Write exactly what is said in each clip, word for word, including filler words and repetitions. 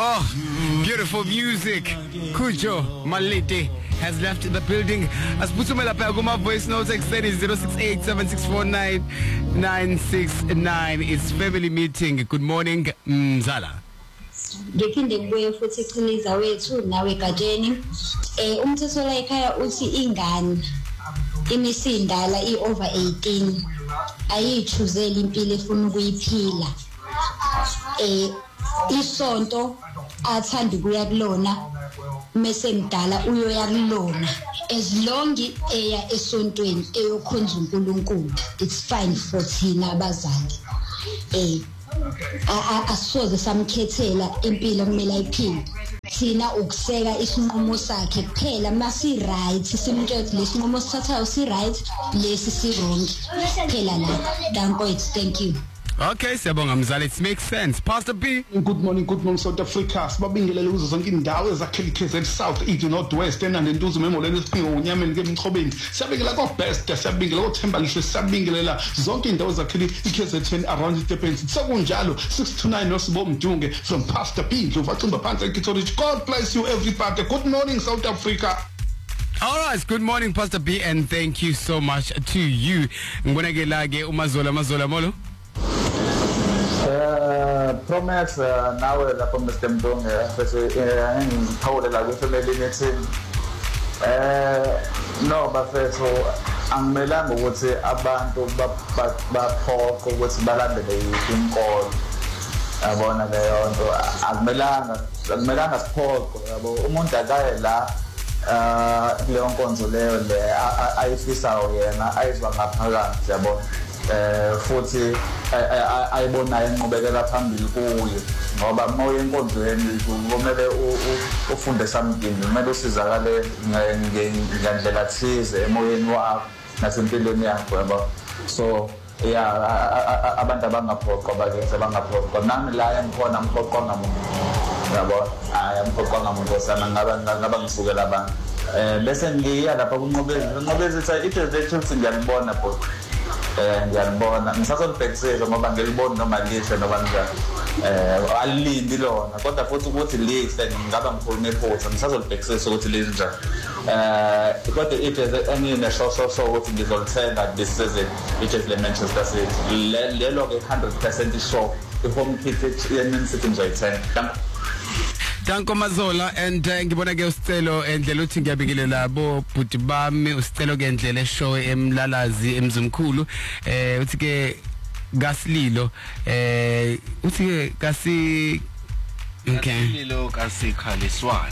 Oh, beautiful music. Kujo Malete has left the building. Asiphuthume lapha kuma voice notes extended zero six eight seven six four nine nine six nine. It's family meeting. Good morning, Mzala. Ngiphinde ngibuye futhi iqiniza wethu nawe Gajeni. Eh umthetho la ekhaya uthi ingane imisindala I over eighteen ayichuzela impilo efuna ukuyiphila. Eh isonto athanda ukuya kulona mase ngidala uyoya kulona as long eya esontweni eyokhonza uNkulunkulu it's fine for thina abazali. Eh asoze samkhethela impilo kumele ayiphile thina ukuseka isinqumo sakhe kuphela masi right simtshela lesinqumo sithathayo si right lesi si wrong phela la danko it thank you. Okay, siyabonga Mzala, it makes sense. Pastor B. Good morning, good morning South Africa. Sibabingelele kuzo zonke indawo ezakhela K Z South, East, North West nenduzo memoleni siphingo unyameni kemchobeni. Siyabingelela ko best, siyabingelela ko Thembalihle, siyabingelela zonke indawo ezakhela K Z ten around the Durban. Sekunjalo six to nine noSibo Mdunge from Pastor B. Ndlovacimba phansi eKitoli. God bless you everybody. Good morning South Africa. All right, good morning Pastor B, and thank you so much to you. Ngibonakela ke uMazola Mazola Molo. Uh, promise uh, nawe lapho Mister Mdunge bese ngithole la kwefamily meeting eh no bafethu angimelanga ukuthi abantu baphoqo ukuthi balandele inkolo yabona leyo nto akumelanga akumelanga siphoqo yabo umuntu akaye la uh leyo nkonzo leyo le ayifisayo yena ayizwa ngaphakathi yabona eh futhi ayibona inqubekela phambili kuye ngoba moya enkonzweni kumele ufunde something kumele usizakale ngendlela thize emoyeni wakho nasempilweni yakho yabo so yeah abantu abangaphoqwa bakenze bangaphoqwa nami la engikhona ngiphoqwa ngamuntu yabo ayampoqwa ngamuntu sana ngaba ngaba ngisukela abantu eh bese ngiya lapha kunqobezi kunqobezi ithi ithi ngiyalibona bho eh ngiyalibona ngisazolibhekisela ngoba ngilibona noma lihle noma njani eh alilindi lona kodwa futhi ukuthi lihle ngaba ngikhulume iphutha ngisazolibhekisela ukuthi lihle njani eh kodwa ithi engine show show show ukuthi ngizolithenga this season which is the Manchester City lelo ke one hundred percent sure the home kit yemin City ngizoyithenga. Danko Mazola, and ngibona ke usicelo endlela uthi ngiyabingelela bo bhuti bami usicelo ke endlela eshow emlalazi emzumkhulu eh uthi ke gasililo eh uthi ke kasi okay lilo kasikhaliswana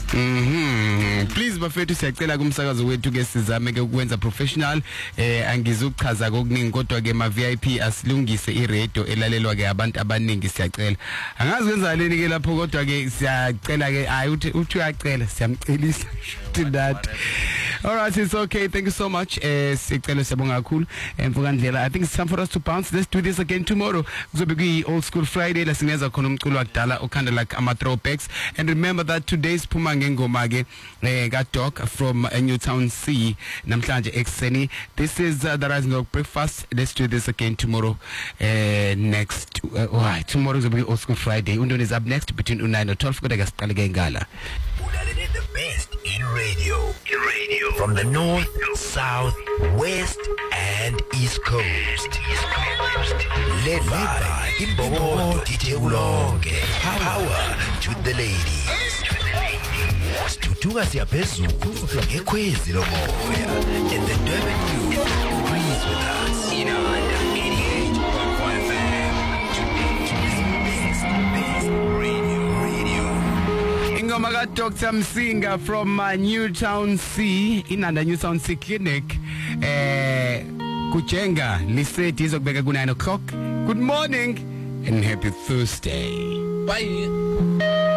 mhm please bafethu siyacela kumsakazo wethu ke sizame ke ukwenza professional eh angizuchaza kokuningi kodwa ke ma V I P asilungise iradio elalelwa ke abantu abaningi siyacela angazi kwenzaleni ke lapho kodwa ke siyacela ke ayi uthi uthi uyacela siyamcelisa to that. All right, it's okay, thank you so much eh sicela siyabonga kakhulu emfukandlela. I think it's time for us to bounce. Let's do this again tomorrow kuzobe kuyi old school Friday la singenza khona umculo wakudala okhanda like ama throwbacks. And remember that today's Phuma ngengoma ke eh ka Doc from uh, Newtown C namhlanje ekseni. This is uh, the Rising Dog Breakfast. Let's do this again tomorrow uh, next uh, why tomorrow is old school Friday. Undoni is up next between nine and twelve kodwa ke siqale ke ngala. The best in radio. In radio. From the north, south, west, and east coast. East coast. Led by Imbogo Titeulonge. Power to the ladies. To the ladies. Tutuga siya phezulu ngekhwezi lomoya. And the Durban youth agrees with us. In under eighty-eight point one F M. Today's best radio. Ingoma ka Doctor Msinga from uh, Newtown C inanda Newtown C Clinic eh kujenga lisethi izokubeka ku nine o'clock. Good morning and happy Thursday. Bye.